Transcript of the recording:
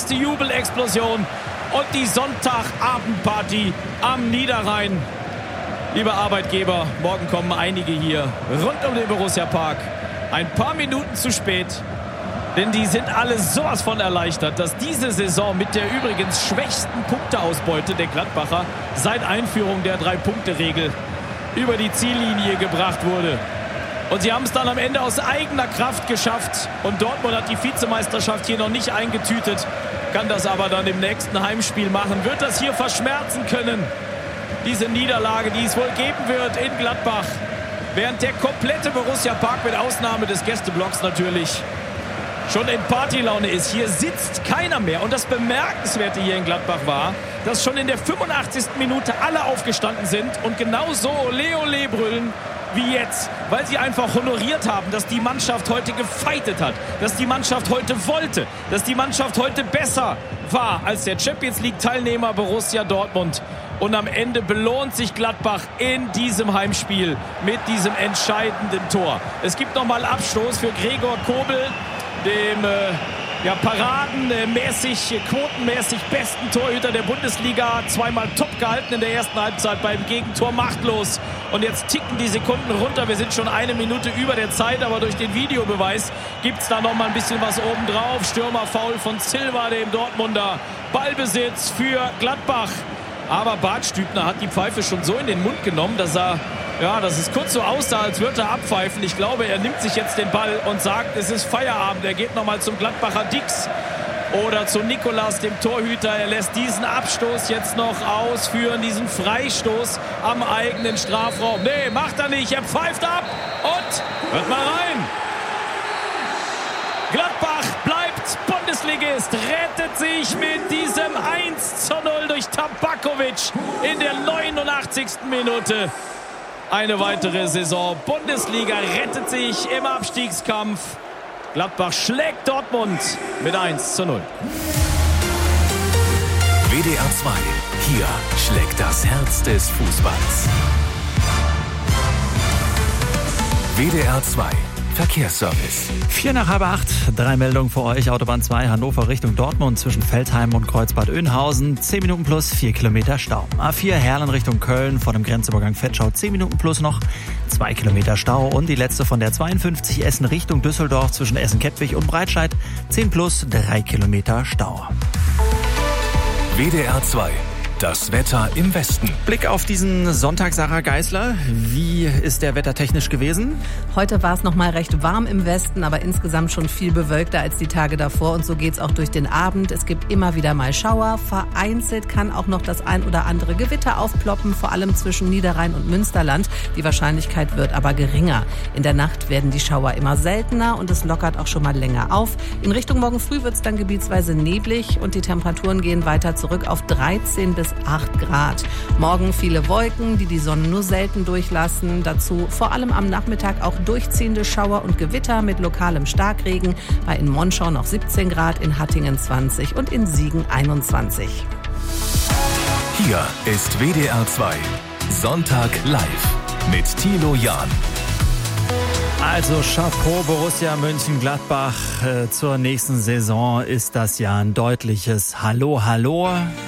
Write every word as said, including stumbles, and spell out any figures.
nächste Jubelexplosion und die Sonntagabendparty am Niederrhein. Liebe Arbeitgeber, morgen kommen einige hier rund um den Borussia Park. Ein paar Minuten zu spät, denn die sind alle sowas von erleichtert, dass diese Saison mit der übrigens schwächsten Punkteausbeute der Gladbacher seit Einführung der Drei-Punkte-Regel über die Ziellinie gebracht wurde. Und sie haben es dann am Ende aus eigener Kraft geschafft. Und Dortmund hat die Vizemeisterschaft hier noch nicht eingetütet, kann das aber dann im nächsten Heimspiel machen, wird das hier verschmerzen können. Diese Niederlage, die es wohl geben wird in Gladbach. Während der komplette Borussia Park, mit Ausnahme des Gästeblocks natürlich, schon in Partylaune ist. Hier sitzt keiner mehr. Und das Bemerkenswerte hier in Gladbach war, dass schon in der fünfundachtzigsten Minute alle aufgestanden sind und genauso Ole Ole brüllen wie jetzt, weil sie einfach honoriert haben, dass die Mannschaft heute gefeitet hat, dass die Mannschaft heute wollte, dass die Mannschaft heute besser war als der Champions-League-Teilnehmer Borussia Dortmund. Und am Ende belohnt sich Gladbach in diesem Heimspiel mit diesem entscheidenden Tor. Es gibt nochmal Abstoß für Gregor Kobel, dem äh, ja, paradenmäßig, quotenmäßig besten Torhüter der Bundesliga. Zweimal top gehalten in der ersten Halbzeit, beim Gegentor machtlos. Und jetzt ticken die Sekunden runter. Wir sind schon eine Minute über der Zeit, aber durch den Videobeweis gibt es da noch mal ein bisschen was obendrauf. Stürmerfoul von Silva, dem Dortmunder. Ballbesitz für Gladbach. Aber Bart Stübner hat die Pfeife schon so in den Mund genommen, dass er, ja, dass es kurz so aussah, als würde er abpfeifen. Ich glaube, er nimmt sich jetzt den Ball und sagt, es ist Feierabend. Er geht nochmal zum Gladbacher Dix oder zu Nikolas, dem Torhüter. Er lässt diesen Abstoß jetzt noch ausführen, diesen Freistoß am eigenen Strafraum. Nee, macht er nicht. Er pfeift ab und hört mal rein. Gladbach bleibt Bundesligist, rettet sich mit diesem eins zu null durch Tabakovic in der neunundachtzigsten Minute. Eine weitere Saison Bundesliga rettet sich im Abstiegskampf. Gladbach schlägt Dortmund mit eins zu null. W D R zwei, hier schlägt das Herz des Fußballs. W D R zwei Verkehrsservice. Vier nach halb acht, drei Meldungen für euch. Autobahn zwei, Hannover Richtung Dortmund zwischen Veltheim und Kreuzbad Oeynhausen. zehn Minuten plus, vier Kilometer Stau. A vier Herlen Richtung Köln vor dem Grenzübergang Vetschau. zehn Minuten plus noch, zwei Kilometer Stau. Und die letzte von der zweiundfünfzig Essen Richtung Düsseldorf zwischen Essen-Kettwig und Breitscheid. zehn plus, drei Kilometer Stau. W D R zwei. Das Wetter im Westen. Blick auf diesen Sonntag, Sarah Geisler. Wie ist der wettertechnisch gewesen? Heute war es noch mal recht warm im Westen, aber insgesamt schon viel bewölkter als die Tage davor. Und so geht's auch durch den Abend. Es gibt immer wieder mal Schauer. Vereinzelt kann auch noch das ein oder andere Gewitter aufploppen, vor allem zwischen Niederrhein und Münsterland. Die Wahrscheinlichkeit wird aber geringer. In der Nacht werden die Schauer immer seltener und es lockert auch schon mal länger auf. In Richtung morgen früh wird es dann gebietsweise neblig und die Temperaturen gehen weiter zurück auf dreizehn bis acht Grad. Morgen viele Wolken, die die Sonne nur selten durchlassen. Dazu vor allem am Nachmittag auch durchziehende Schauer und Gewitter mit lokalem Starkregen. Bei in Monschau noch siebzehn Grad, in Hattingen zwanzig und in Siegen einundzwanzig. Hier ist W D R zwei. Sonntag live mit Thilo Jahn. Also Chapeau Borussia Mönchengladbach. Äh, zur nächsten Saison ist das ja ein deutliches Hallo, Hallo.